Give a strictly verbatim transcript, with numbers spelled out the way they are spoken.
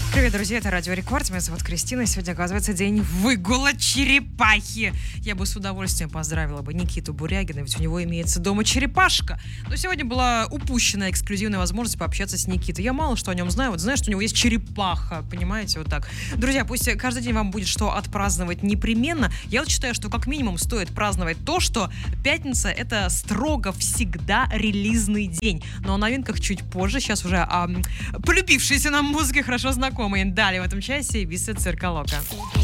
Привет, друзья, это Радио Рекорд. Меня зовут Кристина, и сегодня, оказывается, день выгула черепахи. Я бы с удовольствием поздравила бы Никиту Бурягина, ведь у него имеется дома черепашка. Но сегодня была упущена эксклюзивная возможность пообщаться с Никитой. Я мало что о нем знаю, вот знаю, что у него есть черепаха, понимаете, вот так. Друзья, пусть каждый день вам будет что отпраздновать непременно. Я вот считаю, что как минимум стоит праздновать то, что пятница — это строго всегда релизный день. Но о новинках чуть позже. Сейчас уже о полюбившейся нам музыке хорошо знакомые. Далее в этом часе Виса Циркалока.